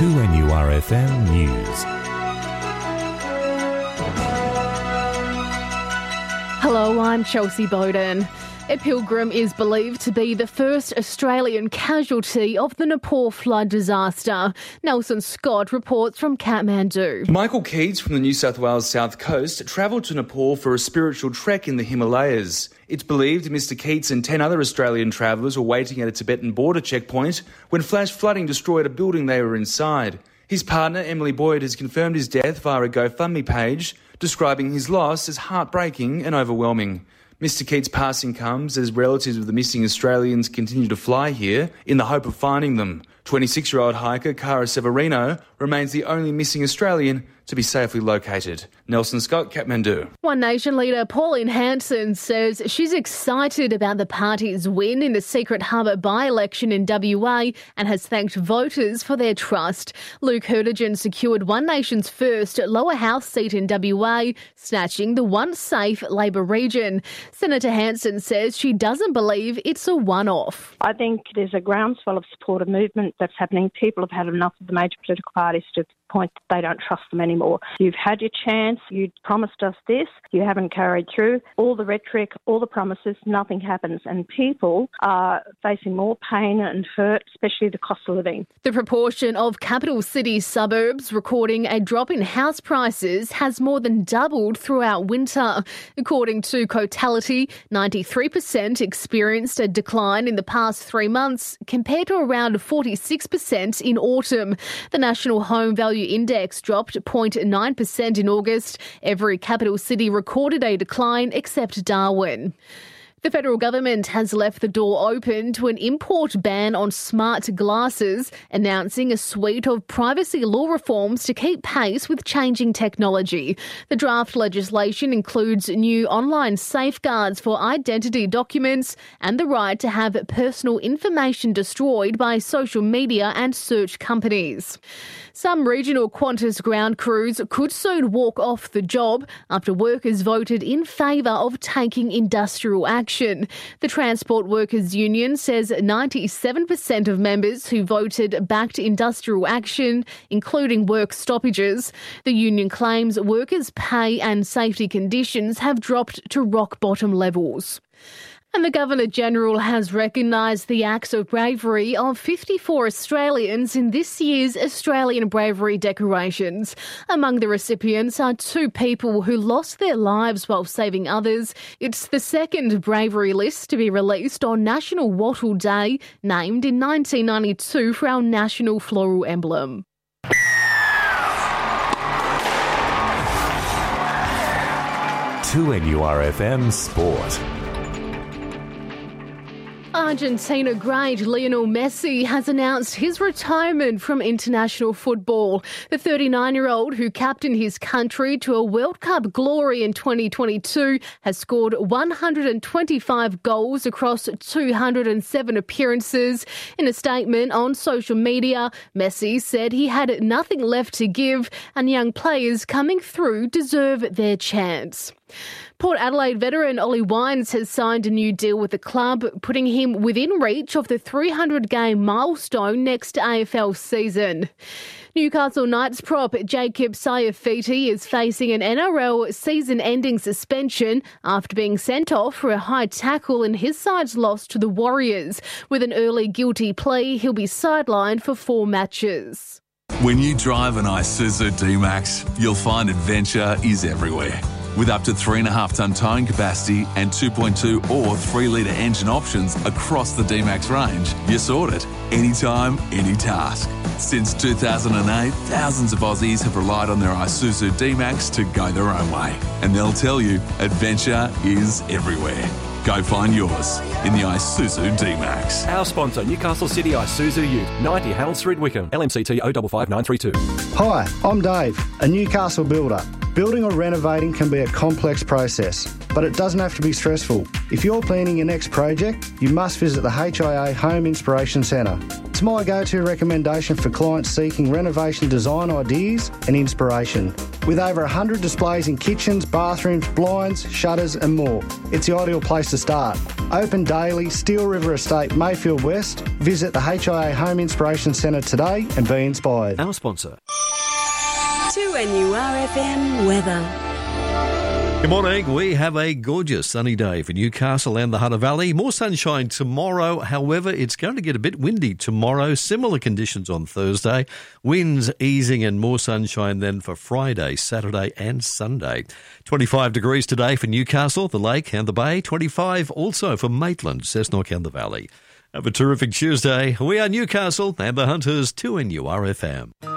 2NURFM News. Hello, I'm Chelsea Bowden. A pilgrim is believed to be the first Australian casualty of the Nepal flood disaster. Nelson Scott reports from Kathmandu. Michael Keats from the New South Wales South Coast travelled to Nepal for a spiritual trek in the Himalayas. It's believed Mr Keats and 10 other Australian travellers were waiting at a Tibetan border checkpoint when flash flooding destroyed a building they were inside. His partner, Emily Boyd, has confirmed his death via a GoFundMe page, describing his loss as heartbreaking and overwhelming. Mr Keats' passing comes as relatives of the missing Australians continue to fly here in the hope of finding them. 26-year-old hiker Cara Severino remains the only missing Australian to be safely located. Nelson Scott, Kathmandu. One Nation leader Pauline Hanson says she's excited about the party's win in the Secret Harbour by-election in WA and has thanked voters for their trust. Luke Hurtigan secured One Nation's first lower house seat in WA, snatching the once safe Labor region. Senator Hanson says she doesn't believe it's a one-off. I think there's a groundswell of supportive movement that's happening. People have had enough of the major political parties to the point that they don't trust them anymore. You've had your chance, you promised us this, you haven't carried through. All the rhetoric, all the promises, nothing happens, and people are facing more pain and hurt, especially the cost of living. The proportion of capital city suburbs recording a drop in house prices has more than doubled throughout winter. According to Cotality, 93% experienced a decline in the past 3 months compared to around 46% in autumn. The National Home Value Index dropped 0.9% in August. Every capital city recorded a decline except Darwin. The federal government has left the door open to an import ban on smart glasses, announcing a suite of privacy law reforms to keep pace with changing technology. The draft legislation includes new online safeguards for identity documents and the right to have personal information destroyed by social media and search companies. Some regional Qantas ground crews could soon walk off the job after workers voted in favour of taking industrial action. The Transport Workers Union says 97% of members who voted backed industrial action, including work stoppages. The union claims workers' pay and safety conditions have dropped to rock-bottom levels. And the Governor-General has recognised the acts of bravery of 54 Australians in this year's Australian Bravery Decorations. Among the recipients are 2 people who lost their lives while saving others. It's the second bravery list to be released on National Wattle Day, named in 1992 for our national floral emblem. To NURFM Sport. Argentina great Lionel Messi has announced his retirement from international football. The 39-year-old, who captained his country to a World Cup glory in 2022, has scored 125 goals across 207 appearances. In a statement on social media, Messi said he had nothing left to give and young players coming through deserve their chance. Port Adelaide veteran Ollie Wines has signed a new deal with the club, putting him within reach of the 300-game milestone next AFL season. Newcastle Knights prop Jacob Saifiti is facing an NRL season-ending suspension after being sent off for a high tackle in his side's loss to the Warriors. With an early guilty plea, he'll be sidelined for 4 matches. When you drive an Isuzu D-Max, you'll find adventure is everywhere. With up to 3.5-tonne towing capacity and 2.2 or 3-litre engine options across the D-Max range, you're sorted. Anytime, any task. Since 2008, thousands of Aussies have relied on their Isuzu D-Max to go their own way. And they'll tell you, adventure is everywhere. Go find yours in the Isuzu D-Max. Our sponsor, Newcastle City Isuzu Ute, 90 Harold Street, Wickham, LMCT 055932. Hi, I'm Dave, a Newcastle builder. Building or renovating can be a complex process, but it doesn't have to be stressful. If you're planning your next project, you must visit the HIA Home Inspiration Centre. It's my go-to recommendation for clients seeking renovation design ideas and inspiration. With over 100 displays in kitchens, bathrooms, blinds, shutters and more, it's the ideal place to start. Open daily, Steel River Estate, Mayfield West. Visit the HIA Home Inspiration Centre today and be inspired. Our sponsor. 2NURFM weather. Good morning. We have a gorgeous sunny day for Newcastle and the Hunter Valley. More sunshine tomorrow. However, it's going to get a bit windy tomorrow. Similar conditions on Thursday. Winds easing and more sunshine then for Friday, Saturday and Sunday. 25 degrees today for Newcastle, the Lake and the Bay. 25 also for Maitland, Cessnock and the Valley. Have a terrific Tuesday. We are Newcastle and the Hunters, 2NURFM.